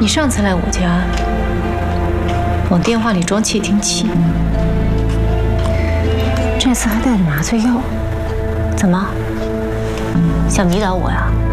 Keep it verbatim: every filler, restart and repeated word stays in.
上次来我家，往电话里装窃听器， 这次还带着麻醉药，怎么想迷倒我呀？